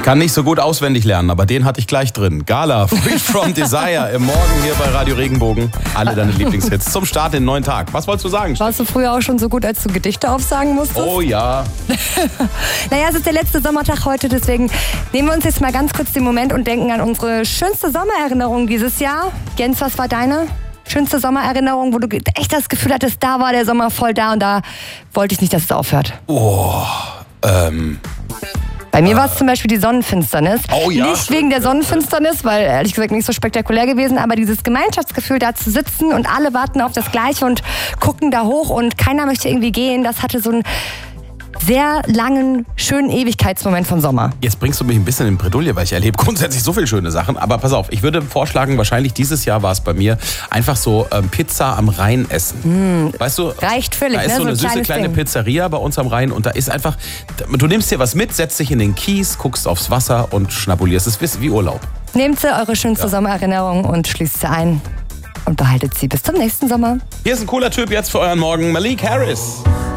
Kann nicht so gut auswendig lernen, aber den hatte ich gleich drin. Gala, Free From Desire im Morgen hier bei Radio Regenbogen. Alle deine Lieblingshits zum Start in den neuen Tag. Was wolltest du sagen? Warst du früher auch schon so gut, als du Gedichte aufsagen musstest? Oh ja. Naja, es ist der letzte Sommertag heute, deswegen nehmen wir uns jetzt mal ganz kurz den Moment und denken an unsere schönste Sommererinnerung dieses Jahr. Jens, was war deine schönste Sommererinnerung, wo du echt das Gefühl hattest, da war der Sommer voll da und da wollte ich nicht, dass es aufhört? Bei mir war es zum Beispiel die Sonnenfinsternis. Oh ja. Nicht wegen der Sonnenfinsternis, weil ehrlich gesagt nicht so spektakulär gewesen, aber dieses Gemeinschaftsgefühl, da zu sitzen und alle warten auf das Gleiche und gucken da hoch und keiner möchte irgendwie gehen, das hatte so einen sehr langen, schönen Ewigkeitsmoment von Sommer. Jetzt bringst du mich ein bisschen in Bredouille, weil ich erlebe grundsätzlich so viele schöne Sachen. Aber pass auf, ich würde vorschlagen, wahrscheinlich dieses Jahr war es bei mir, einfach so Pizza am Rhein essen. Weißt du, reicht völlig. Da ist so eine süße kleine Pizzeria bei uns am Rhein und da ist einfach, du nimmst dir was mit, setzt dich in den Kies, guckst aufs Wasser und schnabulierst. Es ist wie Urlaub. Nehmt sie eure schönste Sommererinnerung und schließt sie ein und behaltet sie bis zum nächsten Sommer. Hier ist ein cooler Typ jetzt für euren Morgen, Malik Harris.